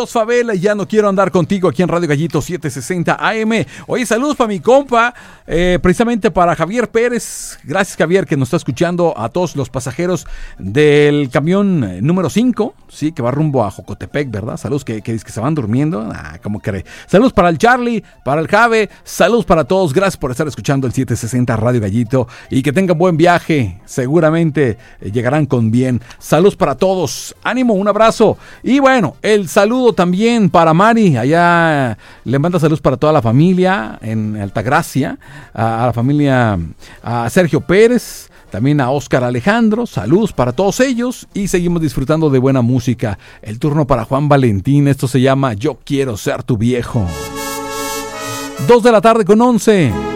Favela, ya no quiero andar contigo aquí en Radio Gallito 760 AM. Oye, saludos para mi compa, precisamente para Javier Pérez. Gracias, Javier, que nos está escuchando. A todos los pasajeros del camión número 5, sí, que va rumbo a Jocotepec, ¿verdad? Saludos que se van durmiendo. ¿Cómo cree? Saludos para el Charlie, para el Jave. Saludos para todos. Gracias por estar escuchando el 760 Radio Gallito y que tengan buen viaje. Seguramente llegarán con bien. Saludos para todos. Ánimo, un abrazo. Y bueno, el saludo también para Mari, allá le manda saludos para toda la familia en Altagracia, a la familia, a Sergio Pérez, también a Óscar Alejandro, saludos para todos ellos y seguimos disfrutando de buena música. El turno para Juan Valentín, esto se llama Yo Quiero Ser Tu Viejo. 2:11 p.m.